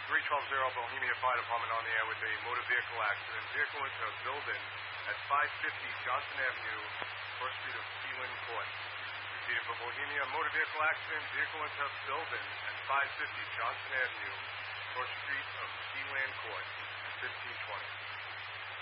312 Bohemia Fire Department on the air with a motor vehicle accident. Vehicle into a building at 550 Johnson Avenue, 1st Street of Sealand Court. Repeated for Bohemia, motor vehicle accident. Vehicle into a building at 550 Johnson Avenue, 1st Street of Sealand Court at 1520.